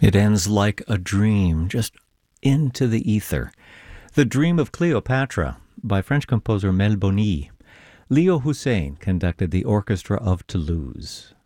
It ends like a dream, just into the ether. The Dream of Cleopatra by French composer Melboni. Leo Hussein conducted the Orchestra of Toulouse.